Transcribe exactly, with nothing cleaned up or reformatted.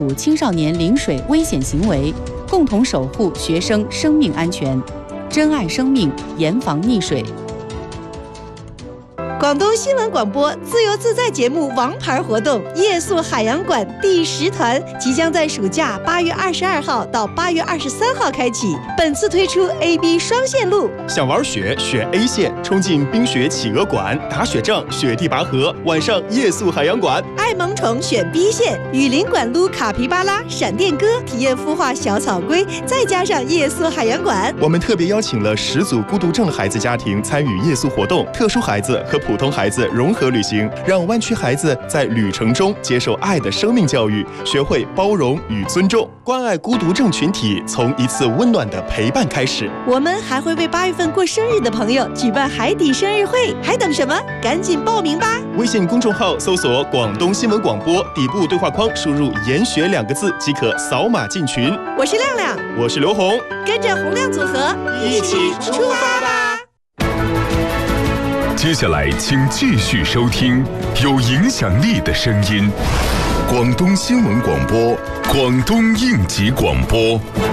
青少年临水危险行为，共同守护学生生命安全，珍爱生命，严防溺水。 广东新闻广播自由自在节目王牌活动夜宿海洋馆第十团即将在暑假八月二十二号到八月二十三号开启，本次推出 A B 双线路。 想玩雪选 A 线，冲进冰雪企鹅馆，打雪仗雪地拔河，晚上夜宿海洋馆。 爱萌宠选 B 线，雨林馆撸卡皮巴拉、闪电哥，体验孵化小草龟，再加上夜宿海洋馆。 我们特别邀请了十组孤独症孩子家庭参与夜宿活动，特殊孩子和普通孩子融合旅行，让湾区孩子在旅程中接受爱的生命教育，学会包容与尊重，关爱孤独症群体，从一次温暖的陪伴开始。 我们还会为八月份过生日的朋友举办海底生日会，还等什么？赶紧报名吧！ 微信公众号搜索广东新闻广播，底部对话框输入研学两个字即可扫码进群。 我是亮亮， 我是刘红， 跟着洪亮组合一起出发吧！ 接下来请继续收听有影响力的声音，广东新闻广播，广东应急广播。